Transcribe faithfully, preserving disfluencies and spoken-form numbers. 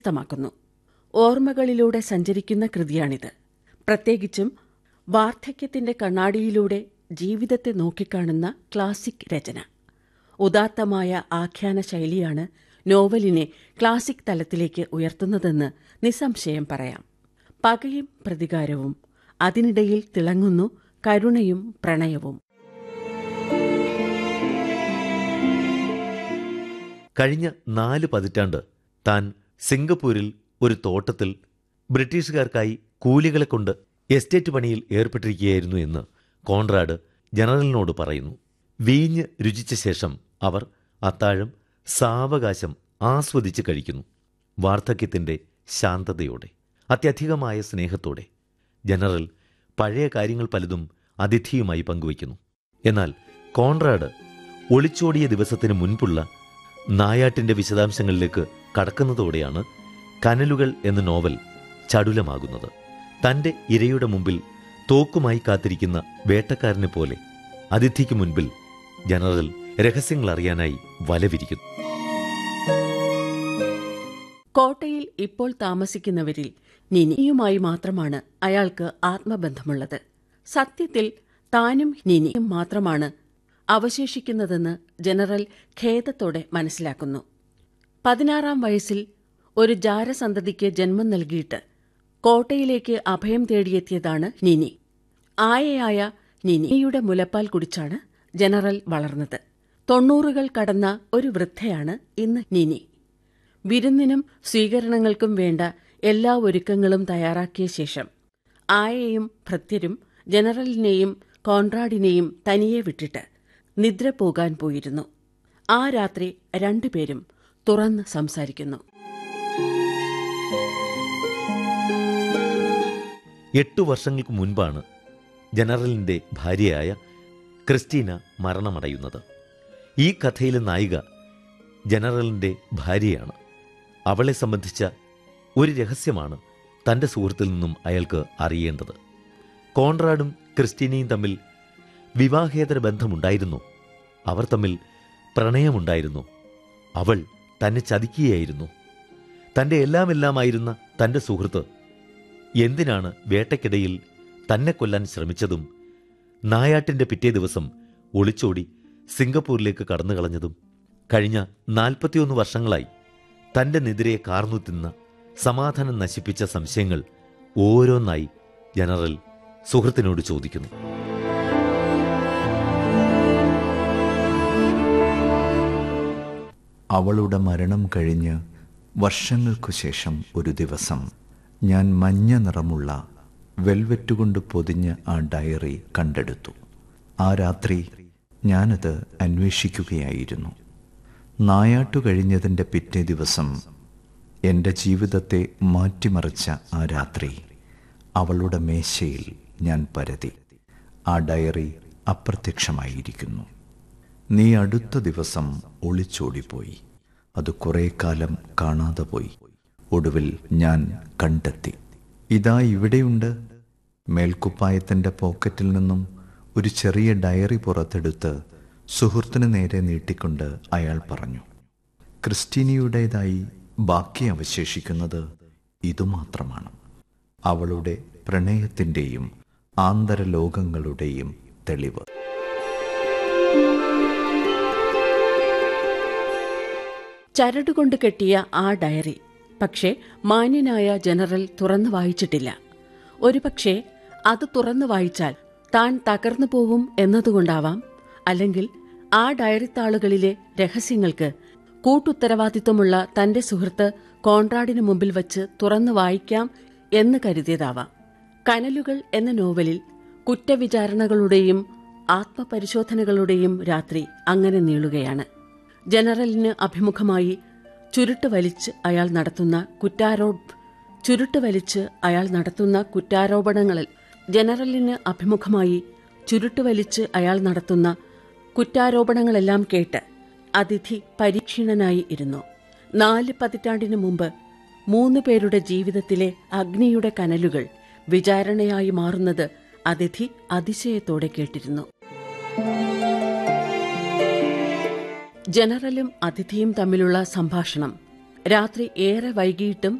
വ്യക്തമാക്കുന്നു. ഓർമ്മകളിലൂടെ സഞ്ചരിക്കുന്ന കൃതിയാണിത്. പ്രത്യേകിച്ചും വാർദ്ധക്യത്തിന്റെ കണ്ണാടിയിലൂടെ ജീവിതത്തെ നോക്കിക്കാണുന്ന ക്ലാസിക് രചന. ഉദാത്തമായ ആഖ്യാന ശൈലിയാണ് നോവലിനെ ക്ലാസിക് തലത്തിലേക്ക് ഉയർത്തുന്നതെന്ന് നിസ്സംശയം പറയാം. പകയും പ്രതികാരവും, അതിനിടയിൽ തിളങ്ങുന്നു കരുണയും പ്രണയവും. കഴിഞ്ഞ നാല് പതിറ്റാണ്ട് താൻ സിംഗപ്പൂരിൽ ഒരു തോട്ടത്തിൽ ബ്രിട്ടീഷുകാർക്കായി കൂലികളെ കൊണ്ട് എസ്റ്റേറ്റ് പണിയിൽ ഏർപ്പെട്ടിരിക്കുകയായിരുന്നു എന്ന് കോൺറാഡ് ജനറലിനോട് പറയുന്നു. വീഞ്ഞ് രുചിച്ച ശേഷം അവർ അത്താഴം സാവകാശം ആസ്വദിച്ച് കഴിക്കുന്നു. വാർദ്ധക്യത്തിൻ്റെ ശാന്തതയോടെ, അത്യധികമായ സ്നേഹത്തോടെ ജനറൽ പഴയ കാര്യങ്ങൾ പലതും അതിഥിയുമായി പങ്കുവയ്ക്കുന്നു. എന്നാൽ കോൺറാഡ് ഒളിച്ചോടിയ ദിവസത്തിന് മുൻപുള്ള നായാട്ടിൻ്റെ വിശദാംശങ്ങളിലേക്ക് കടക്കുന്നതോടെയാണ് കനലുകൾ എന്ന നോവൽ ചടുലമാകുന്നത്. തൻ്റെ ഇരയുടെ മുമ്പിൽ തോക്കുമായി കാത്തിരിക്കുന്ന വേട്ടക്കാരനെ പോലെ അതിഥിക്ക് മുൻപിൽ ജനറൽ രഹസ്യങ്ങൾ അറിയാനായി വലവിരിക്കുന്നു. കോട്ടയിൽ ഇപ്പോൾ താമസിക്കുന്നവരിൽ നിനിയുമായി മാത്രമാണ് അയാൾക്ക് ആത്മബന്ധമുള്ളത്. സത്യത്തിൽ താനും നിനിയും മാത്രമാണ് അവശേഷിക്കുന്നതെന്ന് ജനറൽ ഖേദത്തോടെ മനസ്സിലാക്കുന്നു. പതിനാറാം വയസ്സിൽ ഒരു ജാരസന്തതിക്ക് ജന്മം നൽകിയിട്ട് കോട്ടയിലേക്ക് അഭയം തേടിയെത്തിയതാണ് നിനി. ആയയായ നിനിയുടെ മുലപ്പാൽ കുടിച്ചാണ് ജനറൽ വളർന്നത്. തൊണ്ണൂറുകൾ കടന്ന ഒരു വൃദ്ധയാണ് ഇന്ന് നിനി. വിരുന്നിനും സ്വീകരണങ്ങൾക്കും വേണ്ട എല്ലാ ഒരുക്കങ്ങളും തയ്യാറാക്കിയ ശേഷം ആയയും ഭൃത്യരും ജനറലിനെയും കോൺറാഡിനെയും തനിയെ വിട്ടിട്ട് നിദ്ര പോകാൻ പോയിരുന്നു. ആ രാത്രി രണ്ടുപേരും തുറന്ന് സംസാരിക്കുന്നു. എട്ടു വർഷങ്ങൾക്ക് മുൻപാണ് ജനറലിൻ്റെ ഭാര്യയായ ക്രിസ്റ്റീന മരണമടയുന്നത്. ഈ കഥയിലെ നായിക ജനറലിൻ്റെ ഭാര്യയാണ്. അവളെ സംബന്ധിച്ച ഒരു രഹസ്യമാണ് തൻ്റെ സുഹൃത്തിൽ നിന്നും അയാൾക്ക് അറിയേണ്ടത്. കോൺറാഡും ക്രിസ്റ്റീനയും തമ്മിൽ വിവാഹേതര ബന്ധമുണ്ടായിരുന്നു. അവർ തമ്മിൽ പ്രണയമുണ്ടായിരുന്നു. അവൾ തന്നെ ചതിക്കുകയായിരുന്നു. തൻ്റെ എല്ലാമെല്ലാമായിരുന്ന തൻ്റെ സുഹൃത്ത് എന്തിനാണ് വേട്ടയ്ക്കിടയിൽ തന്നെ കൊല്ലാൻ ശ്രമിച്ചതും നായാട്ടിൻ്റെ പിറ്റേ ദിവസം ഒളിച്ചോടി സിംഗപ്പൂരിലേക്ക് കടന്നു കളഞ്ഞതും? കഴിഞ്ഞ നാൽപ്പത്തിയൊന്ന് വർഷങ്ങളായി തൻ്റെ നെതിരെ കാർന്നു തിന്ന, സമാധാനം നശിപ്പിച്ച സംശയങ്ങൾ ഓരോന്നായി ജനറൽ സുഹൃത്തിനോട് ചോദിക്കുന്നു. അവളുടെ മരണം കഴിഞ്ഞ് വർഷങ്ങൾക്കു ശേഷം ഒരു ദിവസം ഞാൻ മഞ്ഞ നിറമുള്ള വെൽവെറ്റുകൊണ്ട് പൊതിഞ്ഞ ആ ഡയറി കണ്ടെടുത്തു. ആ രാത്രി ഞാനത് അന്വേഷിക്കുകയായിരുന്നു. നായാട്ടു കഴിഞ്ഞതിൻ്റെ പിറ്റേ ദിവസം എൻ്റെ ജീവിതത്തെ മാറ്റിമറിച്ച ആ രാത്രി അവളുടെ മേശയിൽ ഞാൻ പരതി. ആ ഡയറി അപ്രത്യക്ഷമായിരിക്കുന്നു. നീ അടുത്ത ദിവസം ഒളിച്ചോടിപ്പോയി. അത് കുറേ കാലം കാണാതെ പോയി. ഒടുവിൽ ഞാൻ കണ്ടെത്തി. ഇതാ ഇവിടെയുണ്ട്. മേൽക്കുപ്പായത്തിൻ്റെ പോക്കറ്റിൽ നിന്നും ഒരു ചെറിയ ഡയറി പുറത്തെടുത്ത് സുഹൃത്തിന് നേരെ നീട്ടിക്കൊണ്ട് അയാൾ പറഞ്ഞു, ക്രിസ്റ്റീനയുടേതായി ബാക്കി അവശേഷിക്കുന്നത് ഇതുമാത്രമാണ്. അവളുടെ പ്രണയത്തിൻ്റെയും ആന്തരലോകങ്ങളുടെയും തെളിവ്. ചരടുകൊണ്ട് കെട്ടിയ ആ ഡയറി പക്ഷേ മാന്യനായ ജനറൽ തുറന്നു വായിച്ചിട്ടില്ല. ഒരുപക്ഷെ അത് തുറന്നു വായിച്ചാൽ താൻ തകർന്നു പോവും എന്നതുകൊണ്ടാവാം, അല്ലെങ്കിൽ ആ ഡയറിത്താളുകളിലെ രഹസ്യങ്ങൾക്ക് കൂട്ടുത്തരവാദിത്വമുള്ള തന്റെ സുഹൃത്ത് കോൺറാഡിന് മുമ്പിൽ വച്ച് തുറന്നു വായിക്കാം എന്ന് കരുതിയതാവാം. കനലുകൾ എന്ന നോവലിൽ കുറ്റവിചാരണകളുടെയും ആത്മപരിശോധനകളുടെയും രാത്രി അങ്ങനെ നീളുകയാണ്. ജനറലിന് അഭിമുഖമായി ചുരുട്ട് വലിച്ച് അയാൾ നടത്തുന്ന കുറ്റാരോ ചുരുട്ട് വലിച്ച് അയാൾ നടത്തുന്ന കുറ്റാരോപണങ്ങളിൽ ജനറലിന് അഭിമുഖമായി ചുരുട്ട് വലിച്ച് അയാൾ നടത്തുന്ന കുറ്റാരോപണങ്ങളെല്ലാം കേട്ട് അതിഥി പരീക്ഷീണനായി ഇരുന്നു. നാല് പതിറ്റാണ്ടിനു മുമ്പ് മൂന്ന് പേരുടെ ജീവിതത്തിലെ അഗ്നിയുടെ കനലുകൾ വിചാരണയായി മാറുന്നത് അതിഥി അതിശയത്തോടെ കേട്ടിരുന്നു. ജനറലും അതിഥിയും തമ്മിലുള്ള സംഭാഷണം രാത്രി ഏറെ വൈകിയിട്ടും